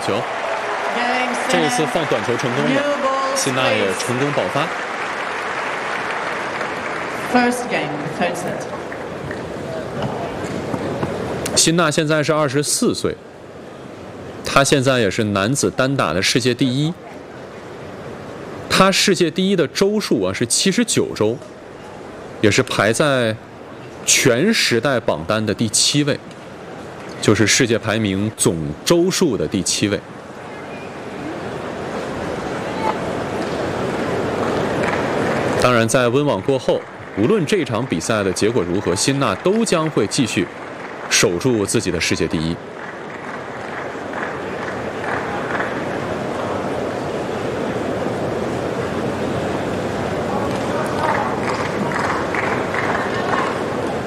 球，这一次放短球成功了，辛纳也成功爆发。辛纳现在是24岁，他现在也是男子单打的世界第一。他世界第一的周数是79周，也是排在全时代榜单的第7位，就是世界排名总周数的第7位。当然，在温网过后，无论这场比赛的结果如何，辛纳都将会继续守住自己的世界第一。